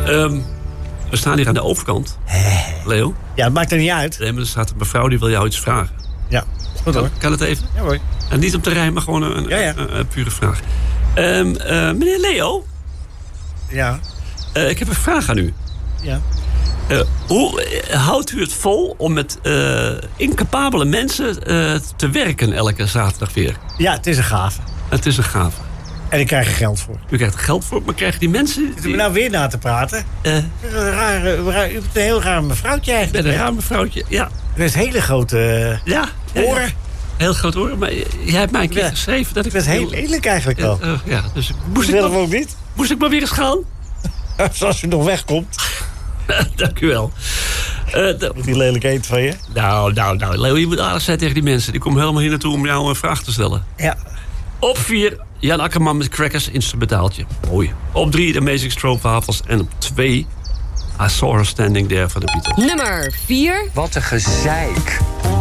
We staan hier aan de overkant. Leo? Ja, het maakt er niet uit. Nee, maar er staat een mevrouw die wil jou iets vragen. Ja, goed hoor. Kan het even? Ja hoor. En niet om te rijmen, maar gewoon een pure vraag. Meneer Leo? Ja. Ik heb een vraag aan u. Ja. Hoe houdt u het vol om met incapabele mensen te werken elke zaterdag weer? Ja, het is een gave. Het is een gave. En ik krijg er geld voor. U krijgt er geld voor, maar krijgen die mensen... Zitten we nou weer na te praten? U bent een heel raar mevrouwtje eigenlijk. Met een raar mevrouwtje, ja. U heeft hele grote oren. Heel groot oren, maar jij hebt mij een keer geschreven dat ik... Dat is heel lelijk eigenlijk wel. Ja, dus moest ik maar weer eens gaan? Als u nog wegkomt. Dank u wel. Met die lelijke eend van je. Nou, Leo, je moet aardig zijn tegen die mensen. Die komen helemaal hier naartoe om jou een vraag te stellen. Ja. Op 4, Jan Akkerman met Crackers, instrumentaaltje. Mooi. Op 3, de Amazing Stroopwafels. En op 2, I Saw Her Standing There van de Beatles. Nummer 4. Wat een gezeik.